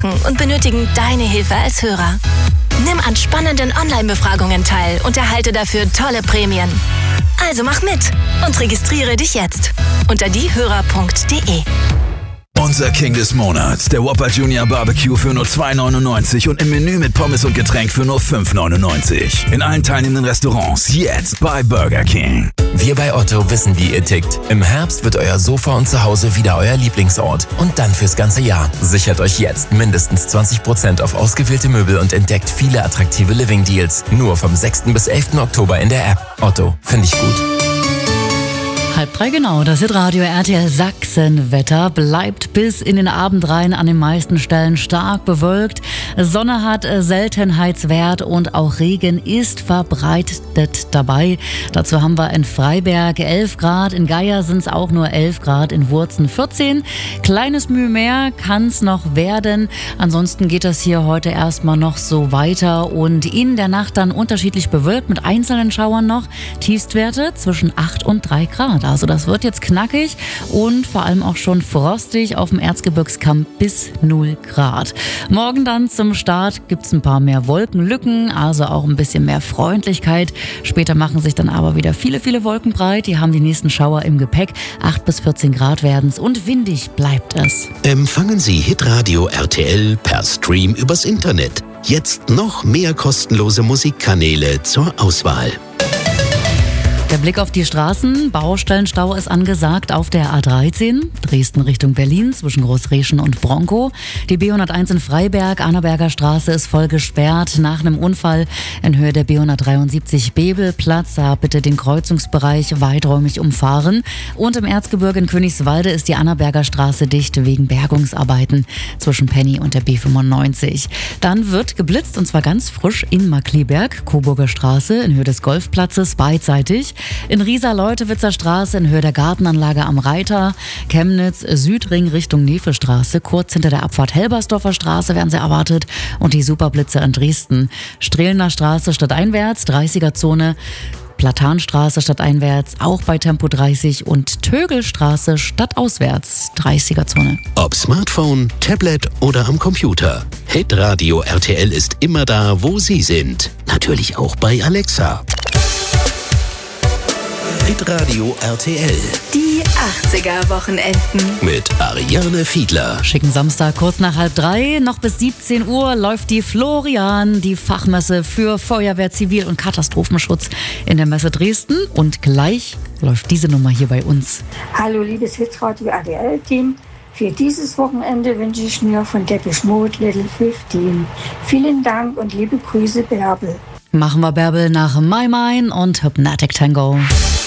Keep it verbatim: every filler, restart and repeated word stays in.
Fragen und benötigen deine Hilfe als Hörer. Nimm an spannenden Online-Befragungen teil und erhalte dafür tolle Prämien. Also mach mit und registriere dich jetzt unter diehörer punkt de. Unser King des Monats, der Whopper Junior Barbecue für nur zwei neunundneunzig und im Menü mit Pommes und Getränk für nur fünf neunundneunzig. In allen teilnehmenden Restaurants jetzt bei Burger King. Wir bei Otto wissen, wie ihr tickt. Im Herbst wird euer Sofa und Zuhause wieder euer Lieblingsort. Und dann fürs ganze Jahr. Sichert euch jetzt mindestens zwanzig Prozent auf ausgewählte Möbel und entdeckt viele attraktive Living Deals. Nur vom sechsten bis elften Oktober in der App. Otto, finde ich gut. Halb drei genau, das Hitradio R T L Sachsen-Wetter bleibt bis in den Abend rein an den meisten Stellen stark bewölkt. Sonne hat Seltenheitswert und auch Regen ist verbreitet dabei. Dazu haben wir in Freiberg elf Grad, in Geier sind es auch nur elf Grad, in Wurzen vierzehn. Kleines Mühe mehr kann es noch werden. Ansonsten geht das hier heute erstmal noch so weiter und in der Nacht dann unterschiedlich bewölkt mit einzelnen Schauern noch. Tiefstwerte zwischen acht und drei Grad. Also das wird jetzt knackig und vor allem auch schon frostig auf dem Erzgebirgskamm bis null Grad. Morgen dann zum Start gibt es ein paar mehr Wolkenlücken, also auch ein bisschen mehr Freundlichkeit. Später machen sich dann aber wieder viele, viele Wolken breit. Die haben die nächsten Schauer im Gepäck. acht bis vierzehn Grad werden es und windig bleibt es. Empfangen Sie Hitradio R T L per Stream übers Internet. Jetzt noch mehr kostenlose Musikkanäle zur Auswahl. Der Blick auf die Straßen. Baustellenstau ist angesagt auf der A dreizehn, Dresden Richtung Berlin, zwischen Großreschen und Bronkow. Die B hunderteins in Freiberg, Annaberger Straße ist voll gesperrt nach einem Unfall in Höhe der B hundertdreiundsiebzig Bebelplatz. Da bitte den Kreuzungsbereich weiträumig umfahren. Und im Erzgebirge in Königswalde ist die Annaberger Straße dicht wegen Bergungsarbeiten zwischen Penny und der B fünfundneunzig. Dann wird geblitzt und zwar ganz frisch in Markkleeberg, Coburger Straße in Höhe des Golfplatzes beidseitig. In Riesa-Leutewitzer Straße in Höhe der Gartenanlage am Reiter, Chemnitz Südring Richtung Nefelstraße, kurz hinter der Abfahrt Helbersdorfer Straße werden sie erwartet und die Superblitze in Dresden. Strehlener Straße stadteinwärts, dreißiger-Zone, Platanstraße stadteinwärts, auch bei Tempo dreißig und Tögelstraße stadtauswärts, dreißiger-Zone. Ob Smartphone, Tablet oder am Computer. Hitradio R T L ist immer da, wo Sie sind. Natürlich auch bei Alexa. Hitradio R T L. Die achtziger-Wochenenden. Mit Ariane Fiedler. Schicken Samstag kurz nach halb drei. Noch bis siebzehn Uhr läuft die Florian, die Fachmesse für Feuerwehr, Zivil- und Katastrophenschutz in der Messe Dresden. Und gleich läuft diese Nummer hier bei uns. Hallo liebes Hitradio R T L-Team. Für dieses Wochenende wünsche ich mir von Depeche Mode Little fünfzehn. Vielen Dank und liebe Grüße, Bärbel. Machen wir Bärbel nach My Mine und Hypnotic Tango.